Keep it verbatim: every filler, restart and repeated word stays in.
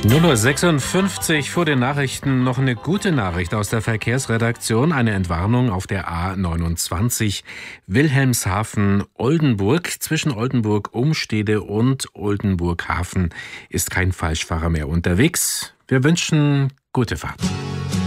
null Uhr sechsundfünfzig vor den Nachrichten noch eine gute Nachricht aus der Verkehrsredaktion. Eine Entwarnung auf der A neunundzwanzig Wilhelmshaven-Oldenburg. Zwischen Oldenburg-Umstede und Oldenburg-Hafen ist kein Falschfahrer mehr unterwegs. Wir wünschen gute Fahrt.